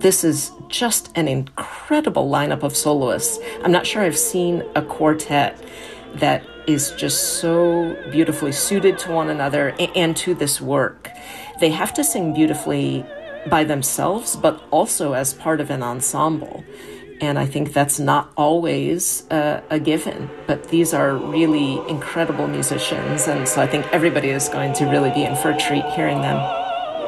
this is just an incredible lineup of soloists. I'm not sure I've seen a quartet that is just so beautifully suited to one another and to this work. They have to sing beautifully by themselves, but also as part of an ensemble. And I think that's not always a given, but these are really incredible musicians. And so I think everybody is going to really be in for a treat hearing them.